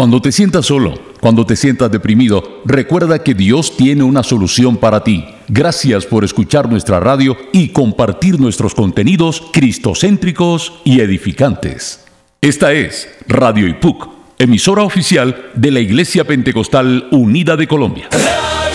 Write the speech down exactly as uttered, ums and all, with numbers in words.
Cuando te sientas solo, cuando te sientas deprimido, recuerda que Dios tiene una solución para ti. Gracias por escuchar nuestra radio y compartir nuestros contenidos cristocéntricos y edificantes. Esta es Radio I P U C, emisora oficial de la Iglesia Pentecostal Unida de Colombia.